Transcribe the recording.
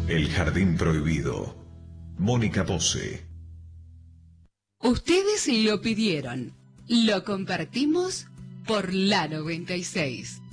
El Jardín Prohibido. Mónica Pose. Ustedes lo pidieron. Lo compartimos por la 96.